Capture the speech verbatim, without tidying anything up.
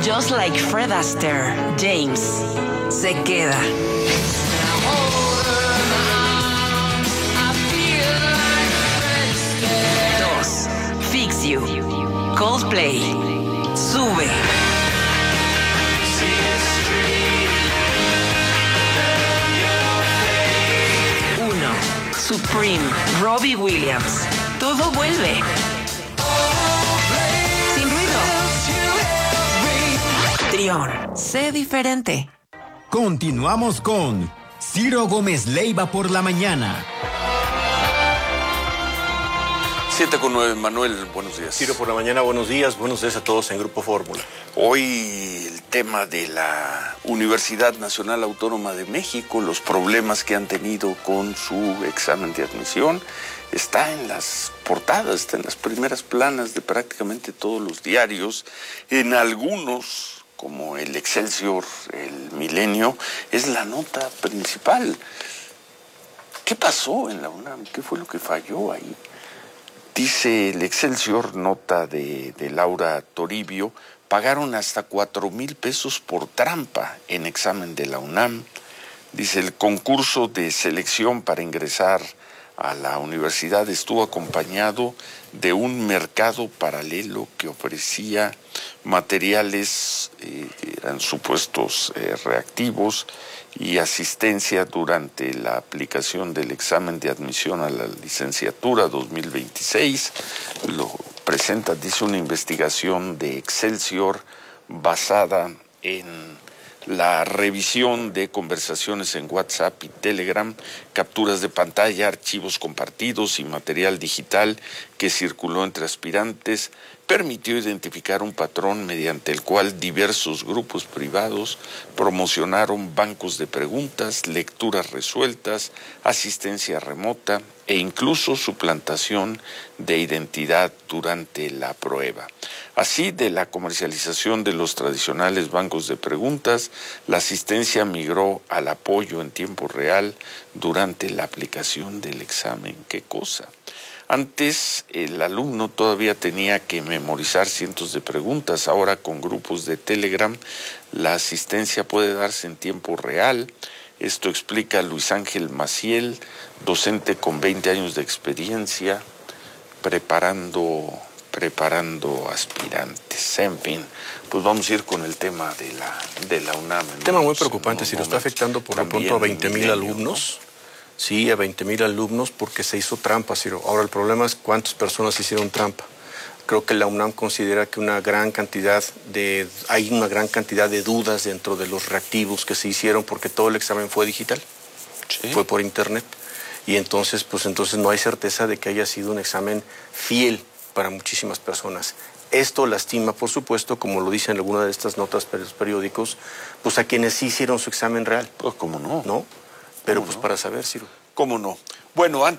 Just like Fred Astaire, James se queda. Dos, Fix You, Coldplay, sube. Uno, Supreme, Robbie Williams, todo vuelve. Sin ruido. Trión, sé diferente. Continuamos con Ciro Gómez Leiva por la mañana. siete con nueve, Manuel, buenos días. Ciro por la mañana, buenos días, buenos días a todos en Grupo Fórmula. Hoy el tema de la Universidad Nacional Autónoma de México, los problemas que han tenido con su examen de admisión, está en las portadas, está en las primeras planas de prácticamente todos los diarios. En algunos, como el Excelsior, el Milenio, es la nota principal. ¿Qué pasó en la UNAM? ¿Qué fue lo que falló ahí? Dice el Excelsior, nota de, de Laura Toribio, pagaron hasta cuatro mil pesos por trampa en examen de la UNAM. Dice, el concurso de selección para ingresar a la universidad estuvo acompañado de un mercado paralelo que ofrecía materiales, eh, eran supuestos eh, reactivos, y asistencia durante la aplicación del examen de admisión a la licenciatura dos mil veintiséis. Lo presenta, dice, una investigación de Excelsior basada en la revisión de conversaciones en WhatsApp y Telegram, capturas de pantalla, archivos compartidos y material digital que circuló entre aspirantes, permitió identificar un patrón mediante el cual diversos grupos privados promocionaron bancos de preguntas, lecturas resueltas, asistencia remota e incluso suplantación de identidad durante la prueba. Así, de la comercialización de los tradicionales bancos de preguntas, la asistencia migró al apoyo en tiempo real durante la aplicación del examen. ¿Qué cosa? Antes el alumno todavía tenía que memorizar cientos de preguntas, ahora con grupos de Telegram la asistencia puede darse en tiempo real. Esto explica Luis Ángel Maciel, docente con veinte años de experiencia, preparando, preparando aspirantes. En fin, pues vamos a ir con el tema de la, de la UNAM. Un tema muy preocupante, si lo está afectando por lo pronto a veinte mil alumnos. ¿No? Sí, a veinte mil alumnos porque se hizo trampa, Ciro. Ahora el problema es cuántas personas hicieron trampa. Creo que la UNAM considera que una gran cantidad de, hay una gran cantidad de dudas dentro de los reactivos que se hicieron porque todo el examen fue digital, sí. Fue por internet. Y entonces, pues entonces no hay certeza de que haya sido un examen fiel para muchísimas personas. Esto lastima, por supuesto, como lo dicen algunas de estas notas de los periódicos, pues a quienes sí hicieron su examen real. Pues cómo no. ¿No? Pero pues no? Para saber, Ciro. ¿Cómo no? Bueno, antes